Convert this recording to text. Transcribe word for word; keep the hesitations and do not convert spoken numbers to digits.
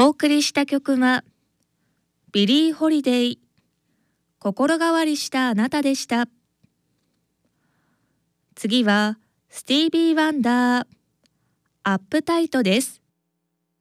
お送りした曲はビリー・ホリデイ、心変わりしたあなたでした。次はスティービー・ワンダー、アップタイトです。